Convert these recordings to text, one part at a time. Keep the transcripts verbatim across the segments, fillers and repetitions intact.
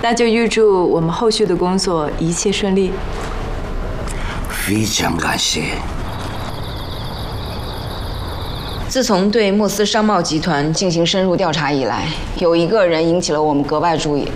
那就预祝我们后续的工作一切顺利。 非常感谢。 自从对莫斯商贸集团进行深入调查以来，有一个人引起了我们格外注意。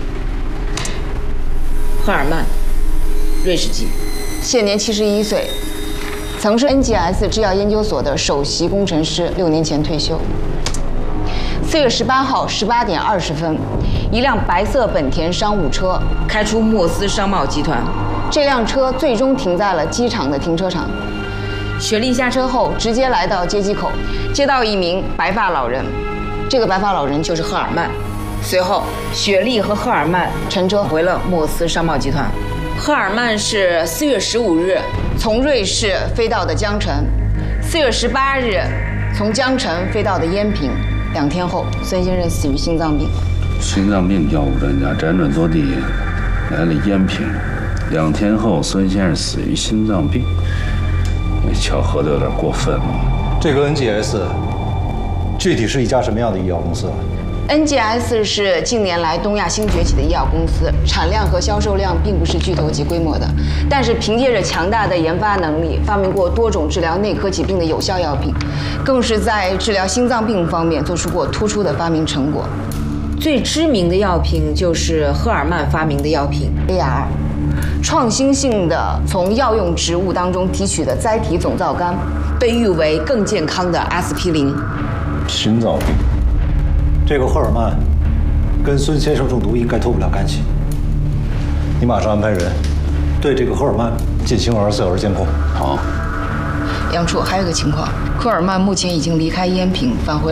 赫尔曼，瑞士籍，现年七十一岁，曾是 N G S 制药研究所的首席工程师，六年前退休。四月十八号十八点二十分，一辆白色本田商务车开出莫斯商贸集团，这辆车最终停在了机场的停车场。雪莉下车后，直接来到接机口，接到一名白发老人，这个白发老人就是赫尔曼。随后，雪莉和赫尔曼乘车回了莫斯商贸集团。赫尔曼是四月十五日从瑞士飞到的江城，四月十八日从江城飞到的延平。两天后，孙先生死于心脏病。 心脏病药物专家辗转多地，来了延平。两天后，孙先生死于心脏病。那巧合的有点过分了。 这个 N G S 具体是一家什么样的医药公司 ？N G S 是近年来东亚新崛起的医药公司，产量和销售量并不是巨头级规模的，但是凭借着强大的研发能力，发明过多种治疗内科疾病的有效药品，更是在治疗心脏病方面做出过突出的发明成果。最知名的药品就是赫尔曼发明的药品 A R。创新性的从药用植物当中提取的甾体总皂苷，被誉为更健康的阿司匹林。 心脏病，这个赫尔曼跟孙先生中毒应该脱不了干系。你马上安排人对这个赫尔曼进行二十四小时监控。 好。 杨处还有一个情况，赫尔曼目前已经离开延平，返回